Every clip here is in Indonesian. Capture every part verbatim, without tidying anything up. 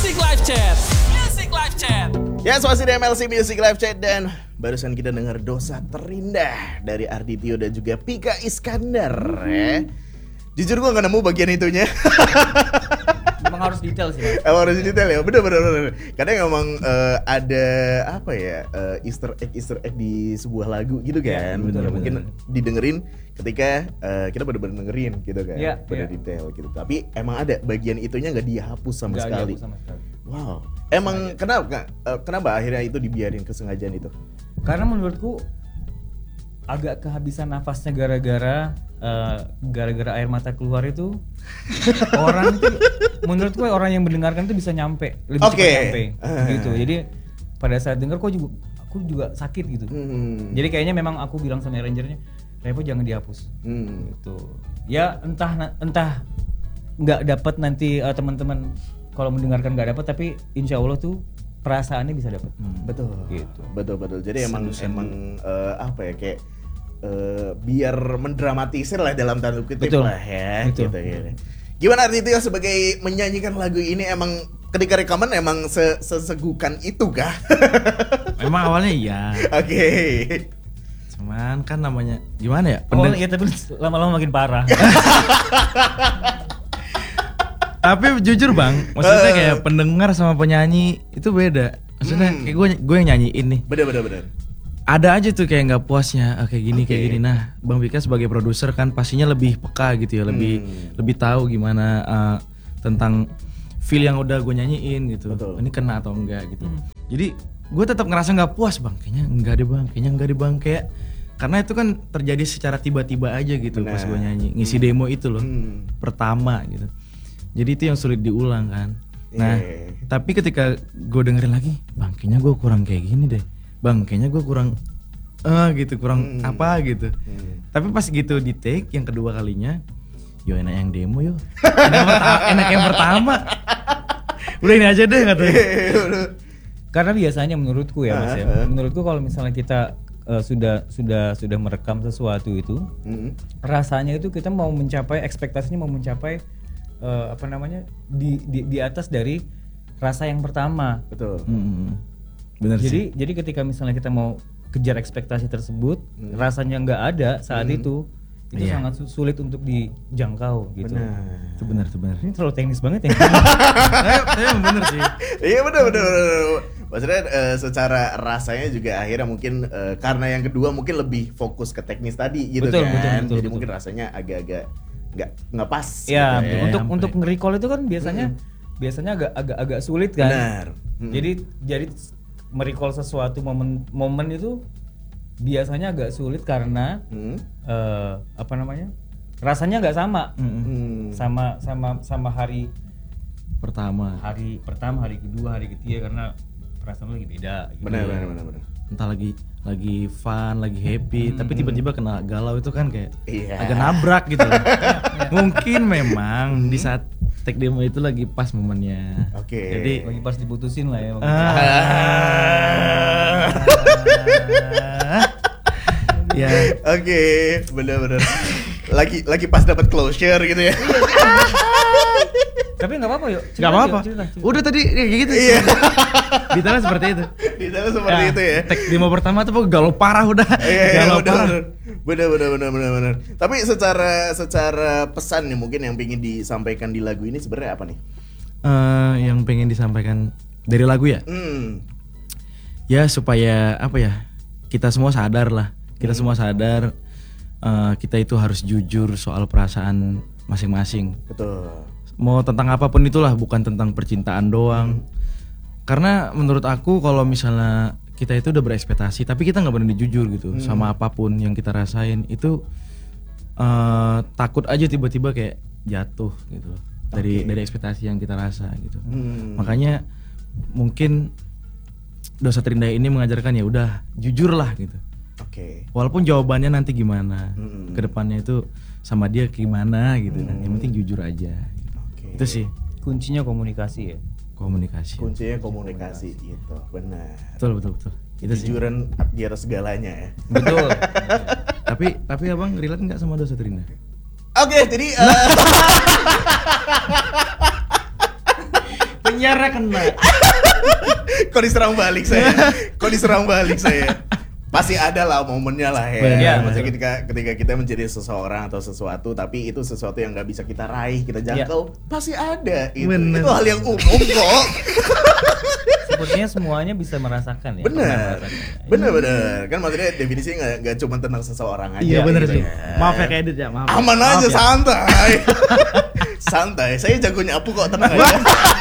Music Live Chat. Music Live Chat. Ya, masih di M L C Music Live Chat dan barusan kita dengar Dosa Terindah dari Arditio dan juga Pika Iskandar. Ya. Jujur gue gak nemu bagian itunya. Emang harus detail sih. Mas. Emang harus detail ya, bener bener bener. Karena emang uh, ada apa ya uh, Easter egg Easter egg di sebuah lagu gitu kan. Ya, betul, ya, betul, mungkin betul. didengerin ketika uh, kita bener-bener dengerin gitu kan. Ya, bener ya. detail gitu. Tapi emang ada bagian itunya nggak dihapus sama Nggak sekali. dihapus sama sekali. Wow. Emang kenapa uh, kenapa akhirnya itu dibiarin kesengajaan itu? Karena menurutku agak kehabisan nafasnya gara-gara uh, gara-gara air mata keluar itu orang itu menurutku orang yang mendengarkan itu bisa nyampe lebih Oke. cepat nyampe Uh. gitu. Jadi pada saat denger kok juga aku juga sakit gitu. Hmm. Jadi kayaknya memang aku bilang sama arrangernya, Revo jangan dihapus. Hmm. Gitu. Ya entah entah nggak dapat nanti uh, teman-teman kalau mendengarkan nggak dapat, tapi insya Allah tuh perasaannya bisa dapat. Hmm. Betul. Gitu. Betul betul. Jadi emang Sendu-sendu. emang uh, apa ya kayak uh, biar mendramatisir lah dalam tanda kutip Betul. lah ya. Betul. Gitu, gitu. Gimana Arditio sebagai menyanyikan lagu ini emang ketika rekaman emang se- sesegukan itu kah? Memang awalnya iya, Oke. cuman kan namanya gimana ya? Oh Pendeng- iya, tapi lama-lama makin parah. Tapi jujur bang, maksudnya kayak pendengar sama penyanyi itu beda. Maksudnya Hmm. kayak gue gue yang nyanyiin nih. Bener bener bener. Ada aja tuh kayak nggak puasnya, ah, kayak gini Oke. kayak gini. Nah, Bang Pika sebagai produser kan pastinya lebih peka gitu ya, lebih Hmm. lebih tahu gimana uh, tentang feel yang udah gue nyanyiin gitu. Betul. Ini kena atau enggak gitu. Hmm. Jadi gue tetap ngerasa nggak puas bang. Kayaknya enggak deh bang, kayaknya enggak deh bang kayak karena itu kan terjadi secara tiba-tiba aja gitu pas Benar. gue nyanyi, ngisi demo itu loh Hmm. pertama gitu. Jadi itu yang sulit diulang kan. Nah, Yeah. tapi ketika gue dengerin lagi, bang kayaknya gue kurang kayak gini deh. Bang kayaknya gue kurang eh gitu, kurang Hmm. apa gitu. Hmm. Tapi pas gitu di take yang kedua kalinya, yo enak yang demo yo. Enak, yang pertama, enak yang pertama. Udah ini aja deh katanya. Karena biasanya menurutku ya Mas ya, Ah, ah. menurutku kalau misalnya kita uh, sudah sudah sudah merekam sesuatu itu, Hmm. rasanya itu kita mau mencapai ekspektasinya mau mencapai uh, apa namanya di, di di atas dari rasa yang pertama. Betul. Hmm, bener Jadi sih. jadi ketika misalnya kita mau kejar ekspektasi tersebut, Hmm. rasanya nggak ada saat Hmm. itu, itu Iya. sangat su- sulit untuk dijangkau gitu. Benar. Itu benar, itu benar. Ini terlalu teknis banget ya. Tapi tapi emang bener sih. Iya bener bener bener. Maksudnya eh, secara rasanya juga akhirnya mungkin eh, karena yang kedua mungkin lebih fokus ke teknis tadi gitu Betul, kan. betul, betul, Jadi betul. mungkin rasanya agak-agak nggak nggak pas. Ya, gitu untuk sampai. untuk nge-recall itu kan biasanya biasanya agak agak agak sulit kan. Benar. Hmm. Jadi jadi merecall sesuatu momen momen itu biasanya agak sulit karena Hmm. eh, apa namanya? Rasanya nggak sama. Mm-mm. Hmm. Sama sama sama hari Pertama, hari pertama, hari kedua, hari ketiga karena perasaan lu lagi beda gitu. Benar benar benar benar. entah lagi lagi fun, lagi happy, Hmm. tapi tiba-tiba kena galau itu kan kayak Iya. agak nabrak gitu. loh. Mungkin memang di saat take demo itu lagi pas momennya. Oke. Jadi Lagi pas diputusin lah ya. ah, ya Oke, benar-benar. Lagi lagi pas dapat closure gitu ya. Tapi nggak apa-apa yuk. nggak apa-apa. Cerita, cerita. Udah tadi kayak gitu. Iya. Detailnya seperti itu. Di sana seperti Ya, itu ya. Take demo pertama tuh galau parah udah. Iya, iya, galau benar, parah. benar. Benar, benar, benar, benar, benar. Tapi secara secara pesan nih mungkin yang pengen disampaikan di lagu ini sebenarnya apa nih? Eh, yang pengen disampaikan dari lagu ya? Hmm. Ya supaya apa ya? Kita semua sadar lah. Kita Hmm. semua sadar eh, kita itu harus jujur soal perasaan masing-masing. Betul. Mau tentang apapun itulah, bukan tentang percintaan doang. Karena menurut aku kalau misalnya kita itu udah berekspektasi tapi kita nggak berani jujur gitu sama apapun yang kita rasain itu eh, takut aja tiba-tiba kayak jatuh gitu loh dari Oke. dari ekspektasi yang kita rasa gitu. Hmm. Makanya mungkin Dosa Terindah ini mengajarkan ya udah jujur lah gitu. Oke. Walaupun jawabannya nanti gimana, Mm-mm. kedepannya itu sama dia gimana gitu kan. Yang penting jujur aja. Oke. Itu sih Kuncinya komunikasi ya. komunikasi. Kuncinya komunikasi gitu. Benar. Betul betul betul. Itu sih. Kejujuran di atas segalanya ya. Betul. tapi tapi abang relate nggak sama Dosa Terindah? Oke, jadi eh, Penyiarnya kena. Kok diserang balik saya? Kok diserang balik saya? Pasti ada lah momennya lah ya. Benar. Maksudnya ketika ketika kita menjadi seseorang atau sesuatu, tapi itu sesuatu yang nggak bisa kita raih, kita jangkau, pasti ada. Itu, Bener. itu hal yang umum kok. Sepertinya semuanya bisa merasakan ya. Bener, pernah merasakan. bener bener. Kan maksudnya definisinya nggak nggak cuma tentang seseorang aja. Iya bener gitu sih. ya. Maaf ya kayak Edit ya, maaf. Aman Maaf aja, ya. santai. Santai. Saya jago nyapu kok, tenang aja.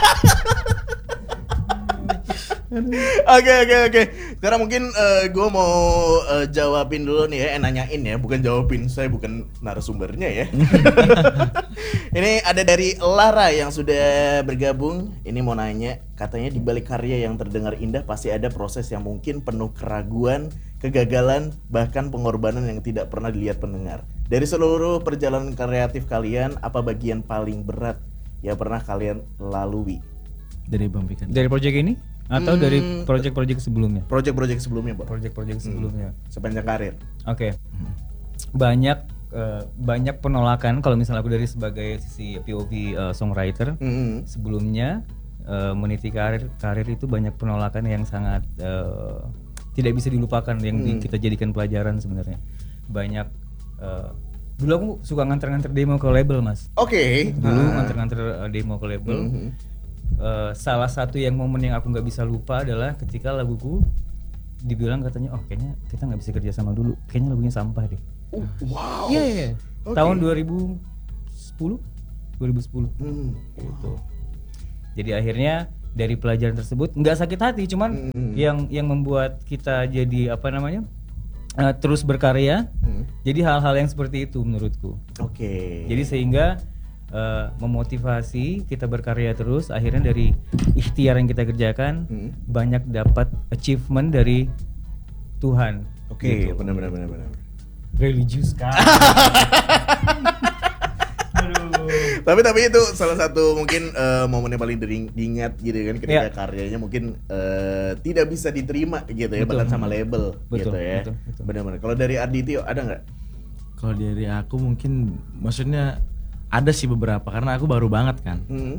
Oke oke oke. Sekarang mungkin gue mau uh, jawabin dulu nih ya, eh, nanyain ya, bukan jawabin. Saya bukan narasumbernya ya. Ini ada dari Lara yang sudah bergabung. Ini mau nanya, katanya di balik karya yang terdengar indah pasti ada proses yang mungkin penuh keraguan, kegagalan, bahkan pengorbanan yang tidak pernah dilihat pendengar. Dari seluruh perjalanan kreatif kalian, apa bagian paling berat yang pernah kalian lalui? Dari Bang Pika. Dari project ini atau Hmm, dari project-project sebelumnya? Project-project sebelumnya, Bro. Project-project sebelumnya. Sepanjang karir. Oke. Banyak eh, banyak penolakan kalau misalnya aku dari sebagai sisi P O V eh, songwriter. Mm-hmm. Sebelumnya eh, meniti karir karir itu banyak penolakan yang sangat eh, tidak bisa dilupakan yang di- Hmm. kita jadikan pelajaran sebenarnya. Banyak eh, dulu aku suka nganter-nganter demo ke label, Mas. Oke. Dulu Ah. nganter-nganter eh, demo ke label. Mhm. Eh, salah satu yang momen yang aku nggak bisa lupa adalah ketika laguku dibilang katanya, oh kayaknya kita nggak bisa kerja sama dulu, kayaknya lagunya sampah deh. Uh, wow. Iya iya. Oke. Tahun dua ribu sepuluh dua ribu sepuluh Hmm. gitu. Jadi akhirnya dari pelajaran tersebut nggak sakit hati, cuman Hmm. yang yang membuat kita jadi apa namanya eh, terus berkarya. Hmm. Jadi hal-hal yang seperti itu menurutku. Oke. Jadi sehingga eh, memotivasi kita berkarya terus. Akhirnya dari ikhtiar yang kita kerjakan Hmm. banyak dapat achievement dari Tuhan. Oke, Gitu. benar benar benar benar. Religius kan. Tapi tapi itu salah satu mungkin eh, momen yang paling dering- diingat gitu kan, ketika Iya. karyanya mungkin eh, tidak bisa diterima gitu ya, Betul. bahkan sama label Betul, gitu ya. betul, betul. Benar-benar. Kalau dari Arditio ada nggak? Kalau dari aku mungkin maksudnya ada sih beberapa karena aku baru banget kan. Hmm.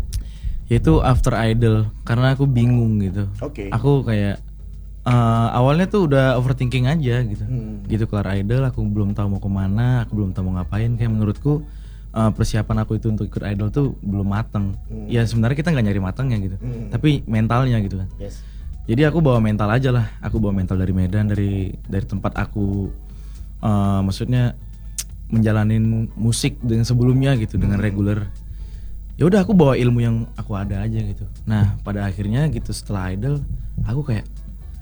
Yaitu After Idol karena aku bingung gitu. Oke. Aku kayak eh, awalnya tuh udah overthinking aja gitu. Hmm. Gitu kelar Idol aku belum tahu mau kemana, aku belum tahu mau ngapain. Kayak menurutku eh, persiapan aku itu untuk ikut Idol tuh belum mateng. Hmm. Ya sebenarnya kita nggak nyari matangnya gitu. Hmm. Tapi mentalnya gitu kan. Yes. Jadi aku bawa mental aja lah. Aku bawa mental dari Medan, dari dari tempat aku eh, maksudnya menjalanin musik dengan sebelumnya gitu dengan reguler. Ya udah aku bawa ilmu yang aku ada aja gitu. Nah pada akhirnya gitu setelah Idol aku kayak,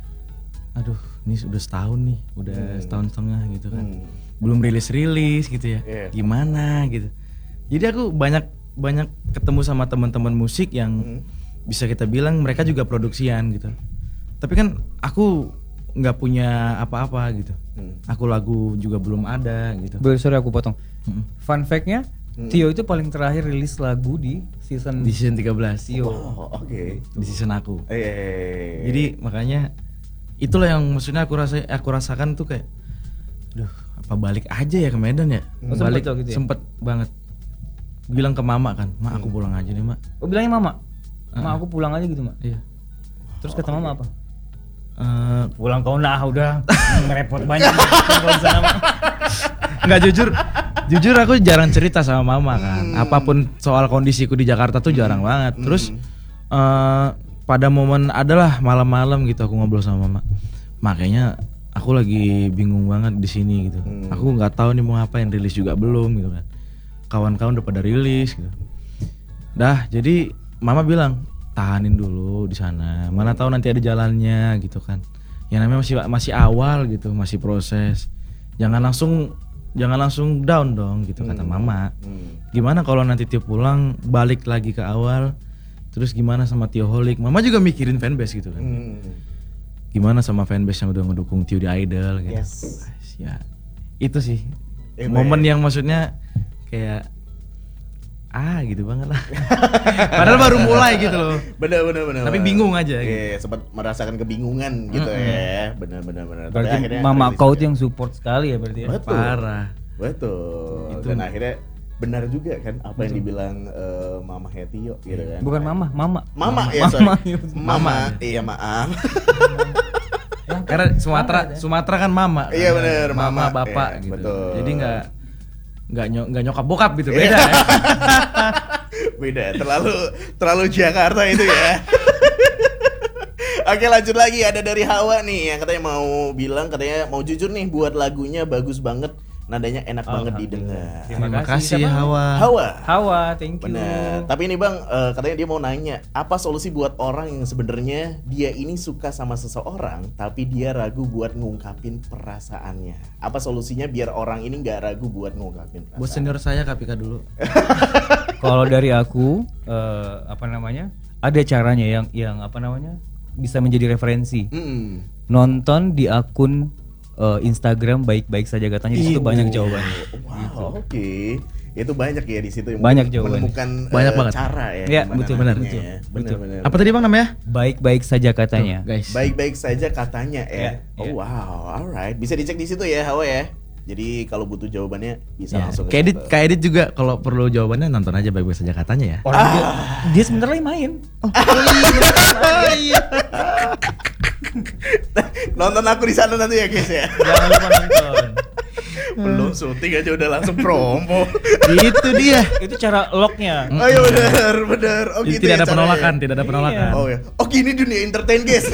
aduh ini sudah setahun nih, udah setahun setengah gitu kan. Hmm. Belum rilis-rilis gitu ya. Iya. Gimana gitu. Jadi aku banyak banyak ketemu sama teman-teman musik yang Hmm. bisa kita bilang mereka juga produksian gitu. Tapi kan aku nggak punya apa-apa gitu. Hmm. Aku lagu juga belum ada gitu. Boleh, sorry aku potong. Mm-mm. Fun fact-nya, Hmm. Tio itu paling terakhir rilis lagu di season Di season tiga belas. Tio. Oh, oke. Di season aku. Eh. Jadi makanya itulah yang maksudnya aku rasa aku rasakan tuh kayak, duh apa balik aja ya ke Medan ya. Oh, sempet Balik tuh gitu ya? sempet banget. Bilang ke mama kan, mak aku pulang aja nih mak. Oh, bilangnya mama. Ah. Ma aku pulang aja gitu, Mak. Iya. Terus kata mama apa? Eh, Pulang kau nah udah ngerepot banyak kalau di sana, Mak. nggak jujur, jujur aku jarang cerita sama mama kan. Apapun soal kondisiku di Jakarta tuh jarang banget. Terus eh, pada momen adalah malam-malam gitu aku ngobrol sama mama. Makanya aku lagi bingung banget di sini gitu. Hmm. Aku nggak tahu nih mau ngapain, rilis juga belum gitu kan. Kawan-kawan udah pada rilis gitu. Dah, jadi mama bilang tahanin dulu di sana. Mana tahu nanti ada jalannya gitu kan. Ya namanya masih masih awal gitu, masih proses. Jangan langsung jangan langsung down dong gitu kata mama. Hmm. Gimana kalau nanti Tio pulang balik lagi ke awal? Terus gimana sama Tio Holik? Mama juga mikirin fanbase gitu kan. Hmm. Gimana sama fanbase yang udah ngedukung Tio di Idol gitu. Yes. Ya itu sih Eh, momen baik. yang maksudnya kayak ah gitu banget lah. Padahal baru mulai gitu loh. Benar benar benar. Tapi benar. bingung aja gitu. Iya, sempat merasakan kebingungan gitu ya. Benar benar benar. Tapi Berarti akhirnya mama rilis kau juga. tuh yang support sekali ya berarti ya. Betul. Parah. Betul. Itu. Dan akhirnya benar juga kan apa yang dibilang uh, Mama Hetio gitu kan. Bukan mama, mama. Mama, Mama. ya sorry. Mama. Mama, iya maaf. Karena Sumatera Sumatera kan mama. Iya kan? benar, mama, mama, bapak iya, gitu. betul. Jadi nggak nggak nyok nggak nyokap bokap gitu, beda ya. Beda, terlalu terlalu Jakarta itu ya. Oke, lanjut lagi, ada dari Hawa nih yang katanya mau bilang, katanya mau jujur nih buat lagunya bagus banget, nadanya enak banget didengar. Terima Terima kasih Siapa? Hawa. Hawa. Hawa, thank you. Benar. Tapi ini Bang, eh, katanya dia mau nanya, apa solusi buat orang yang sebenarnya dia ini suka sama seseorang tapi dia ragu buat ngungkapin perasaannya? Apa solusinya biar orang ini nggak ragu buat ngungkapin perasaan? Buat senior saya Kapika dulu. Kalau dari aku eh, apa namanya? Ada caranya yang yang apa namanya? Bisa menjadi referensi. Mm. Nonton di akun eh, Instagram baik-baik saja katanya, di situ banyak jawabannya. Wow, oke. Itu banyak ya di situ yang Banyak men- jawabannya. menemukan Banyak eh, banget. cara ya. Iya, gimana betul, benar, nanya betul, ya. betul. Benar-benar. Apa tadi Bang namanya? Baik-baik saja katanya. Tuh, guys. Baik-baik saja katanya ya. Iya, Oh iya. wow, alright. Bisa dicek di situ ya, Hawa ya. Jadi kalau butuh jawabannya bisa Ya, langsung. ke Kak Edit, situ. Kak Edit juga kalau perlu jawabannya nonton aja baik-baik saja katanya ya. Orang dia, dia sebentar lagi main. Nonton aku di sana nanti ya guys ya. Jangan lupa nonton. Belum syuting aja udah langsung promo. Itu dia. Itu cara locknya. Oh iya benar, benar. Oh Jadi gitu tidak ya ada caranya. penolakan, tidak ada penolakan. Oh ya. Oh gini dunia entertain guys.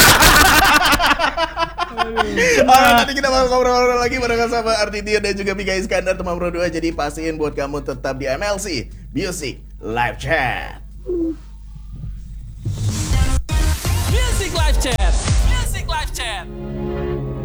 Alright, nanti kita bakal ngobrol-ngobrol lagi bareng sama Artitio dan juga Mika Iskandar teman Pro dua. Jadi pastiin buat kamu tetap di M L C Music Live Chat.